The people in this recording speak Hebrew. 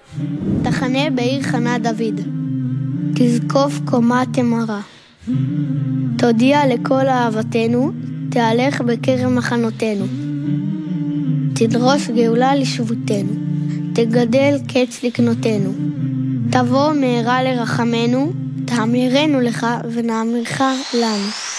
תחנה בעיר חנה דוד, תזקוף קומה תמרה. תודיע לכל אהבתנו, תהלך בקרב מחנותינו. תדרוש גאולה לשבותנו, תגדל קץ לקנותינו. תבוא מהרה לרחמנו, תאמירנו לך ונאמירך לנו.